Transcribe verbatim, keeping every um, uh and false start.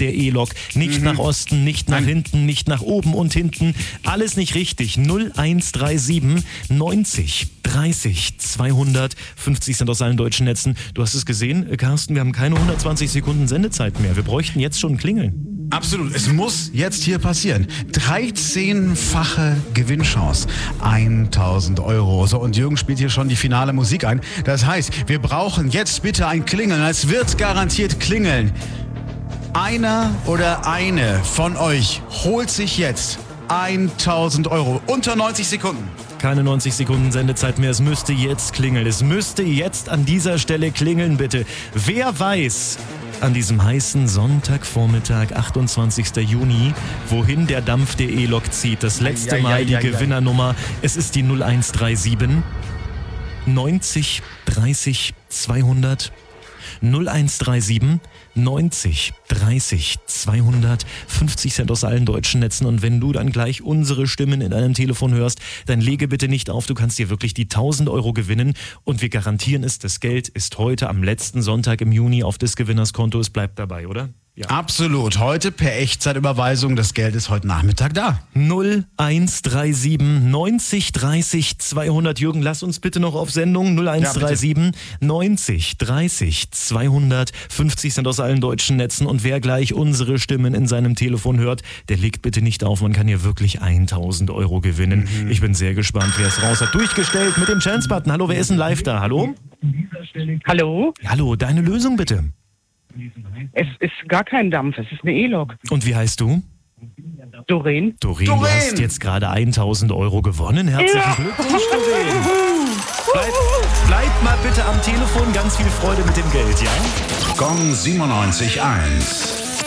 der E-Lok. Nicht mhm. nach Osten, nicht nach Nein. hinten, nicht nach oben und hinten. Alles nicht richtig. null eins drei sieben neunzig dreißig zweihundert. fünfzig Cent aus allen deutschen Netzen. Du hast es gesehen, Carsten, wir haben keine hundertzwanzig Sekunden Sendezeit mehr. Wir bräuchten jetzt schon Klingeln. Absolut, es muss jetzt hier passieren. dreizehnfache Gewinnchance. tausend Euro. So, und Jürgen spielt hier schon die finale Musik ein. Das heißt, wir brauchen jetzt bitte ein Klingeln. Es wird garantiert klingeln. Einer oder eine von euch holt sich jetzt tausend Euro. Unter neunzig Sekunden. Keine neunzig Sekunden Sendezeit mehr. Es müsste jetzt klingeln. Es müsste jetzt an dieser Stelle klingeln, bitte. Wer weiß an diesem heißen Sonntagvormittag, achtundzwanzigsten Juni, wohin der Dampf der E-Lok zieht? Das letzte ja, Mal ja, die ja, Gewinnernummer. Ja. Es ist die null eins drei sieben neunzig dreißig zweihundert. null eins drei sieben neunzig dreißig zweihundert. fünfzig Cent aus allen deutschen Netzen. Und wenn du dann gleich unsere Stimmen in deinem Telefon hörst, dann lege bitte nicht auf. Du kannst dir wirklich die tausend Euro gewinnen. Und wir garantieren es, das Geld ist heute am letzten Sonntag im Juni auf des Gewinners Konto. Es bleibt dabei, oder? Ja. Absolut. Heute per Echtzeitüberweisung. Das Geld ist heute Nachmittag da. null eins drei sieben neunzig dreißig zweihundert. Jürgen, lass uns bitte noch auf Sendung. null eins drei sieben neunzig dreißig zweihundert. fünfzig Cent aus allen deutschen Netzen. Und wer gleich unsere Stimmen in seinem Telefon hört, der legt bitte nicht auf. Man kann hier wirklich tausend Euro gewinnen. Mhm. Ich bin sehr gespannt, wer es raus hat. Durchgestellt mit dem Chance-Button. Hallo, wer ist denn live da? Hallo? Hallo? Hallo, deine Lösung bitte. Es ist gar kein Dampf, es ist eine E-Lok. Und wie heißt du? Doreen. Doreen, du hast jetzt gerade tausend Euro gewonnen. Herzlichen ja. Glückwunsch, Doreen. Bleib, bleib mal bitte am Telefon. Ganz viel Freude mit dem Geld, ja? Gong siebenundneunzig Komma eins.